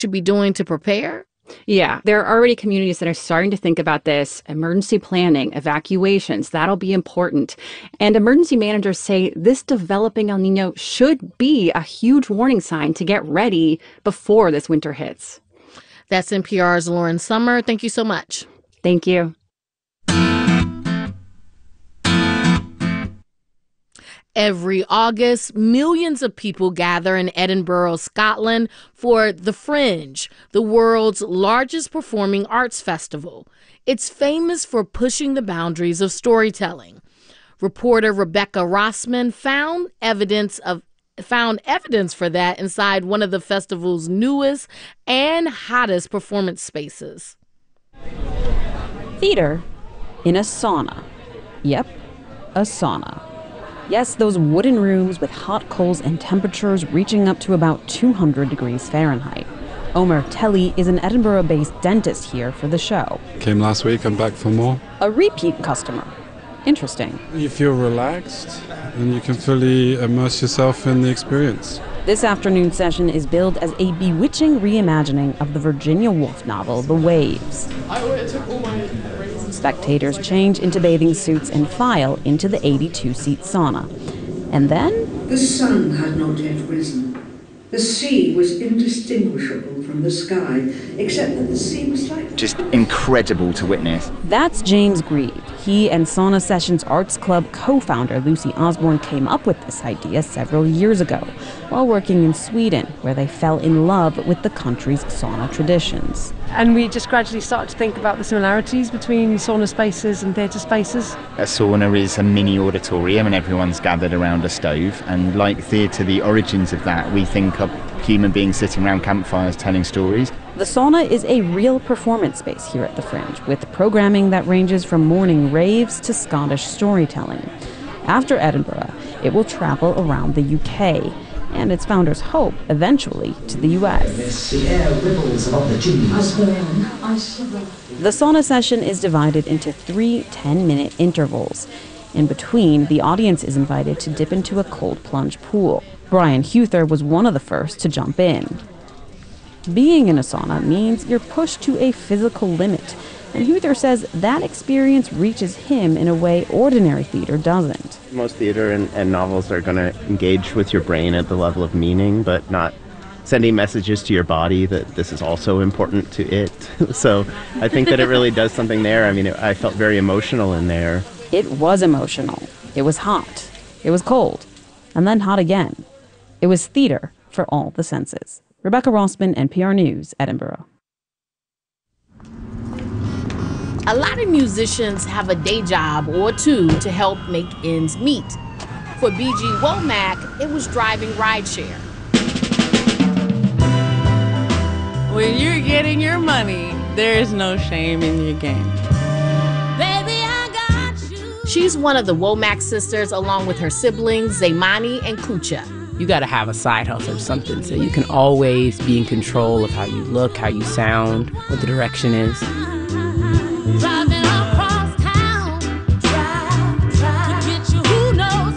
should be doing to prepare? Yeah, there are already communities that are starting to think about this. Emergency planning, evacuations, that'll be important. And emergency managers say this developing El Nino should be a huge warning sign to get ready before this winter hits. That's NPR's Lauren Sommer. Thank you so much. Thank you. Every August, millions of people gather in Edinburgh, Scotland for The Fringe, the world's largest performing arts festival. It's famous for pushing the boundaries of storytelling. Reporter Rebecca Rossman found evidence for that inside one of the festival's newest and hottest performance spaces. Theater in a sauna. Yep, a sauna. Yes, those wooden rooms with hot coals and temperatures reaching up to about 200 degrees Fahrenheit. Omer Telly is an Edinburgh-based dentist here for the show. Came last week, I'm back for more. A repeat customer. Interesting. You feel relaxed and you can fully immerse yourself in the experience. This afternoon session is billed as a bewitching reimagining of the Virginia Woolf novel, The Waves. Spectators change into bathing suits and file into the 82-seat sauna. And then... The sun had not yet risen. The sea was indistinguishable from the sky, except that the sea was like... Just incredible to witness. That's James Grieve. He and Sauna Sessions Arts Club co-founder Lucy Osborne came up with this idea several years ago while working in Sweden, where they fell in love with the country's sauna traditions. And we just gradually started to think about the similarities between sauna spaces and theatre spaces. A sauna is a mini auditorium and everyone's gathered around a stove. And like theatre, the origins of that, we think of human beings sitting around campfires telling stories. The sauna is a real performance space here at the Fringe, with programming that ranges from morning raves to Scottish storytelling. After Edinburgh, it will travel around the UK, and its founders hope eventually to the US. The air ripbles above the chimneys. The sauna session is divided into 3 10-minute intervals. In between, the audience is invited to dip into a cold plunge pool. Brian Huther was one of the first to jump in. Being in a sauna means you're pushed to a physical limit, and Huther says that experience reaches him in a way ordinary theater doesn't. Most theater and novels are going to engage with your brain at the level of meaning, but not sending messages to your body that this is also important to it. So I think that it really does something there. I mean, I felt very emotional in there. It was emotional. It was hot. It was cold. And then hot again. It was theater for all the senses. Rebecca Rossman, NPR News, Edinburgh. A lot of musicians have a day job or two to help make ends meet. For B.G. Womack, it was driving rideshare. When you're getting your money, there is no shame in your game. Baby, I got you. She's one of the Womack sisters, along with her siblings, Zaymani and Kucha. You got to have a side hustle or something so you can always be in control of how you look, how you sound, what the direction is. Driving across town, to get you who knows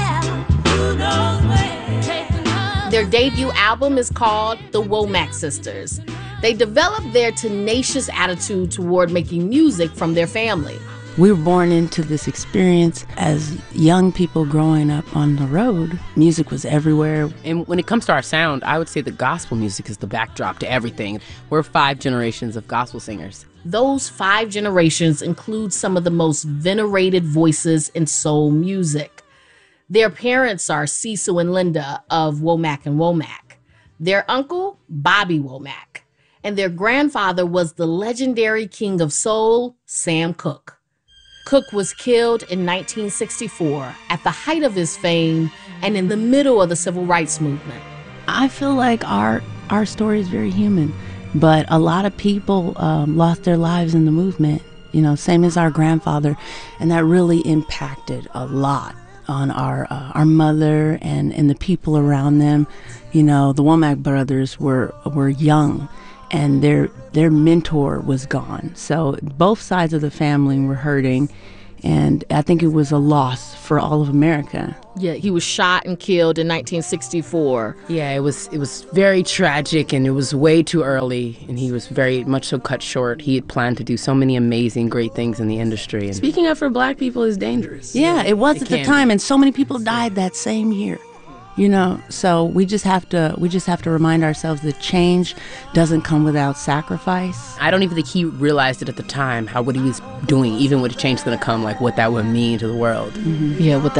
where. Their debut album is called The Womack Sisters. They developed their tenacious attitude toward making music from their family. We were born into this experience as young people growing up on the road. Music was everywhere. And when it comes to our sound, I would say the gospel music is the backdrop to everything. We're 5 generations of gospel singers. Those 5 generations include some of the most venerated voices in soul music. Their parents are Cecil and Linda of Womack and Womack. Their uncle, Bobby Womack. And their grandfather was the legendary king of soul, Sam Cooke. Cooke was killed in 1964 at the height of his fame and in the middle of the civil rights movement. I feel like our story is very human, but a lot of people lost their lives in the movement, you know, same as our grandfather, and that really impacted a lot on our mother and the people around them. You know, the Womack brothers were young, and their mentor was gone. So both sides of the family were hurting, And I think it was a loss for all of America. Yeah, he was shot and killed in 1964. Yeah, it was very tragic, and it was way too early, and he was very much so cut short. He had planned to do so many amazing, great things in the industry. And Speaking up for black people is dangerous. Yeah, it was at the can time, be. and so many people died that same year. You know, so we just have to remind ourselves that change doesn't come without sacrifice. I don't even think he realized it at the time, what he was doing, even with the change going to come, like what that would mean to the world. Yeah, what that